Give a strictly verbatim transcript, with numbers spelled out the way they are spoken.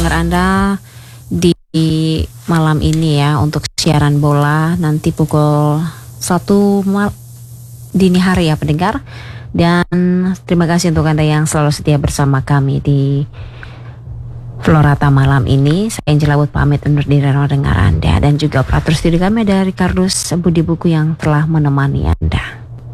pendengar Anda di malam ini ya untuk siaran bola nanti pukul satu mal dini hari ya pendengar. Dan terima kasih untuk Anda yang selalu setia bersama kami di Florata malam ini. Saya Angela Wood pamit undur diri dengar Anda, dan juga operator studio kami dari Kardus Budi Buku yang telah menemani Anda.